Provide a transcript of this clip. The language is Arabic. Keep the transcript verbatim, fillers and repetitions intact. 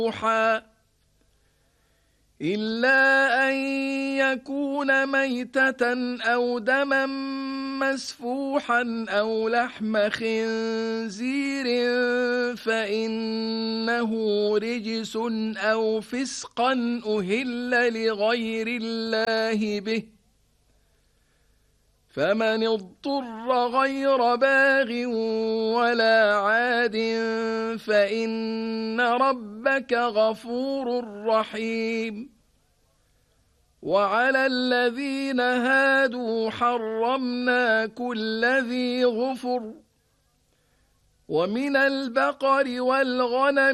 مسفوحا إلا أن يكون ميتة أو دما مسفوحا أو لحم خنزير فإنه رجس أو فسقا أهل لغير الله به فمن اضطر غير باغ ولا عاد فإن ربك غفور رحيم. وعلى الذين هادوا حرمنا كل ذي ظفر ومن البقر والغنم